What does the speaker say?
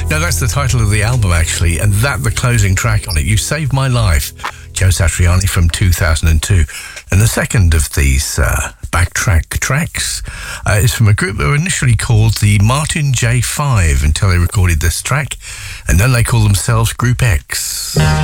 No, that's the title of the album, actually, and that the closing track on it, You Saved My Life, Joe Satriani from 2002. And the second of these backtrack tracks is from a group that were initially called the Martin J5 until they recorded this track, and then they called themselves Group X.